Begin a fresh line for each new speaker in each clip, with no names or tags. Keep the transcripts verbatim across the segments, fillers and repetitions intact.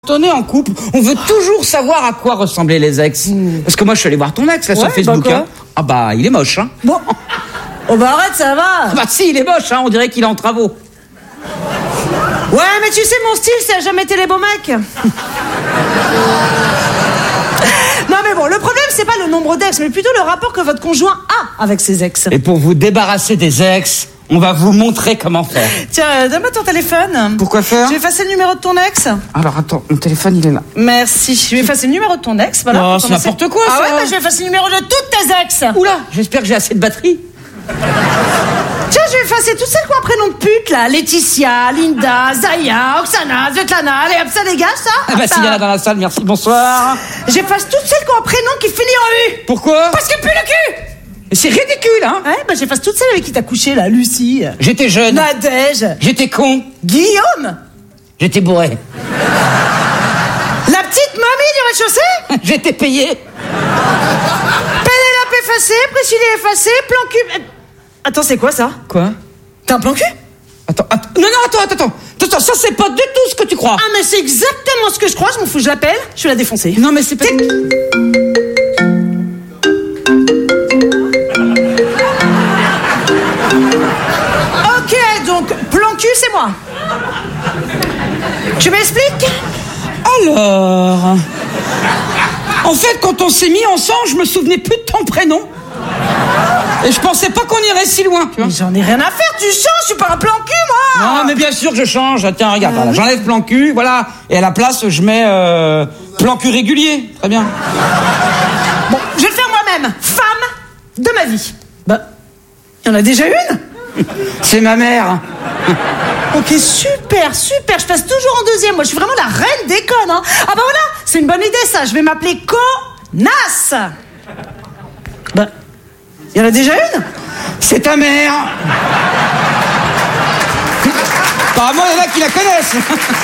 Quand on est en couple, on veut toujours savoir à quoi ressemblaient les ex. Mmh. Parce que moi, je suis allé voir ton ex là
ouais,
sur Facebook.
Bah
hein. Ah bah, il est moche. Hein.
Bon. Oh bah arrête, ça va.
Ah bah si, il est moche. Hein. On dirait qu'il est en travaux.
Ouais, mais tu sais, mon style, ça a jamais été les beaux mecs. Non mais bon, le problème, c'est pas le nombre d'ex, mais plutôt le rapport que votre conjoint a avec ses ex.
Et pour vous débarrasser des ex, on va vous montrer comment faire.
Tiens, donne-moi ton téléphone.
Pourquoi faire?
Je vais effacer le numéro de ton ex.
Alors attends, mon téléphone il est là.
Merci. Je vais effacer le numéro de ton ex. Voilà.
Oh, c'est n'importe quoi ça.
Ah ouais, bah, je vais effacer le numéro de toutes tes ex.
Oula, j'espère que j'ai assez de batterie.
Tiens, je vais effacer toutes celles qui ont un prénom de pute là. Laetitia, Linda, Zaya, Oksana, Svetlana. Allez hop, ça dégage ça.
Ah bah s'il y en a dans la salle, merci, bonsoir.
J'efface toutes celles qui ont un prénom qui finit en U.
Pourquoi?
Parce que pue le cul.
C'est ridicule, hein.
Ouais, bah j'efface toutes celles avec qui t'as couché là, Lucie.
J'étais jeune.
Nadège.
J'étais con.
Guillaume.
J'étais bourré.
La petite mamie du rez-de-chaussée.
J'étais payé.
Pénélope effacée, Priscilla effacée, plan cul. Attends, c'est quoi ça?
Quoi?
T'as un plan cul?
Attends, attends, non, non, attends, attends, attends, attends, ça c'est pas du tout ce que tu crois.
Ah, mais c'est exactement ce que je crois, je m'en fous, je l'appelle, je vais la défoncer.
Non, mais c'est pas...
Ok, donc, plan cul, c'est moi. Tu m'expliques?
Alors... En fait, quand on s'est mis ensemble, je me souvenais plus de ton prénom. Et je pensais pas qu'on irait si loin, tu vois.
Mais j'en ai rien à faire, tu changes, je suis pas un plan cul, moi.
Non, mais bien sûr que je change. Tiens, regarde, voilà, j'enlève plan cul, voilà. Et à la place, je mets euh, plan cul régulier. Très bien.
Bon, je vais le faire moi-même. Femme de ma vie. Bah, il y en a déjà une.
C'est ma mère.
Ok, super, super. Je passe toujours en deuxième. Moi, je suis vraiment la reine des connes. Hein. Ah bah voilà, c'est une bonne idée, ça. Je vais m'appeler Connasse. Bah, il y en a déjà une.
C'est ta mère. Apparemment, il y en a qui la connaissent.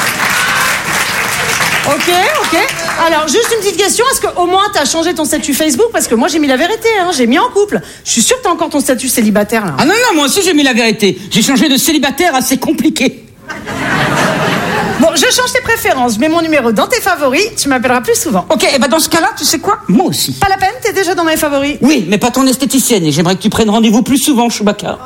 Ok, ok. Alors, juste une petite question. Est-ce qu'au moins, t'as changé ton statut Facebook? Parce que moi, j'ai mis la vérité, hein. J'ai mis en couple. Je suis sûre que t'as encore ton statut célibataire, là.
Ah non, non, moi aussi, j'ai mis la vérité. J'ai changé de célibataire à c'est compliqué.
Bon, je change tes préférences. Je mets mon numéro dans tes favoris. Tu m'appelleras plus souvent.
Ok, et bah dans ce cas-là, tu sais quoi? Moi aussi.
Pas la peine, t'es déjà dans mes favoris.
Oui, mais pas ton esthéticienne. Et j'aimerais que tu prennes rendez-vous plus souvent, Chewbacca.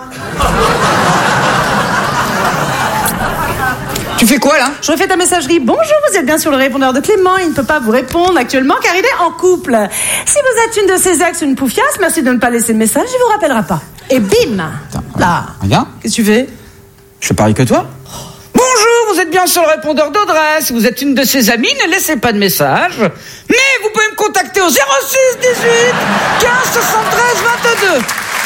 Tu fais quoi, là?
Je refais ta messagerie. Bonjour, vous êtes bien sur le répondeur de Clément. Il ne peut pas vous répondre actuellement car il est en couple. Si vous êtes une de ses ex ou une poufiasse, merci de ne pas laisser de message, il vous rappellera pas. Et bim.
Attends,
là.
Regarde.
Qu'est-ce que tu fais?
Je fais pareil que toi. Bonjour, vous êtes bien sur le répondeur d'Audrey. Si vous êtes une de ses amies, ne laissez pas de message. Mais vous pouvez me contacter au zéro six dix-huit quinze soixante-treize vingt-deux.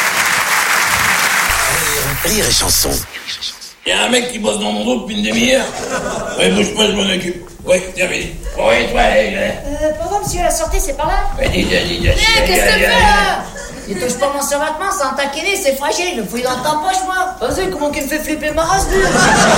Rire et chanson.
Il y a un mec qui bosse dans mon dos depuis une demi-heure. Ouais, bouge pas, je m'en occupe. Ouais, terminé. Ouais, toi, allez, allez.
Euh, pardon, monsieur, la sortie, c'est par là?
Ouais, dis, dis, dis, dis.
Eh, qu'est-ce que tu fais, là? Il touche pas mon survêtement, c'est un taquiné, c'est fragile. Le fouille dans ta poche, moi. Vas-y, comment qu'il me fait flipper ma race, lui?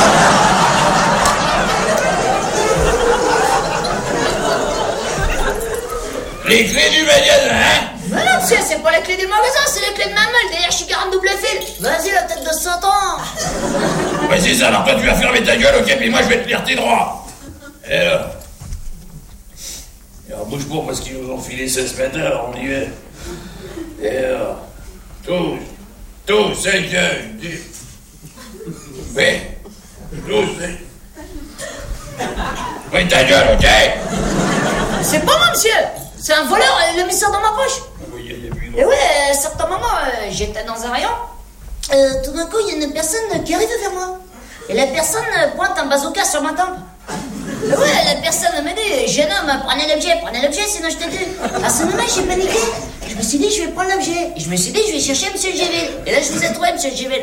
Les clés du magasin, hein?
Mais non, monsieur, c'est pas les clés du magasin, c'est les clés de ma meule. D'ailleurs, je suis quarante double fil. Vas-y, la tête de Satan.
Ouais, c'est ça, alors toi, tu vas fermer ta gueule, ok? Puis moi, je vais te lire tes droits. Et alors? Et alors, bouge pas, parce qu'ils nous ont filé seize mètres, alors on y est. Et alors? Tous, tous, c'est que... du... Oui, tous, c'est... Ouais, ta gueule, ok?
C'est pas moi, monsieur. C'est un voleur, il a mis ça dans ma poche.
Oui, il y a plus
Et ouais, à un certain moment, euh, j'étais dans un rayon. Euh, tout d'un coup, il y a une personne qui arrive vers moi. Et la personne euh, pointe un bazooka sur ma tempe. Et ouais, la personne me dit, jeune homme, prenez l'objet, prenez l'objet, sinon je te tue. À ce moment, j'ai paniqué. Je me suis dit, je vais prendre l'objet. Et je me suis dit, je vais chercher Monsieur Géville. Et là, je vous ai trouvé, Monsieur Géville.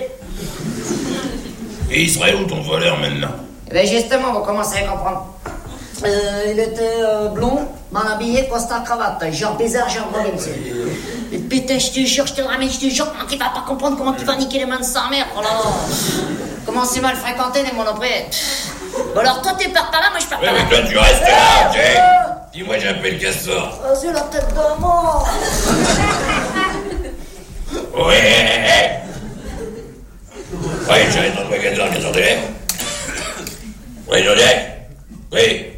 Et il serait où ton voleur maintenant?
Et bien justement, vous commencez à comprendre. Euh, il était euh, blond, mal habillé, costard, cravate. Genre bizarre, genre mauvais, monsieur. Et putain, je te jure, je te le ramène, je te jure, comment tu vas pas comprendre, comment tu vas niquer les mains de sa mère. Oh là là. Comment c'est mal fréquenté, les monoprés. Bon alors, toi, tu pars par là, moi, je pars
Ouais,
par là.
mais toi, tu restes là, ok? Dis-moi, j'appelle Castor.
Vas-y, la tête de mort.
Ouais. Ouais, j'arrive dans le magasin, qu'est-ce que t'en es? Oui, Jodek. Oui.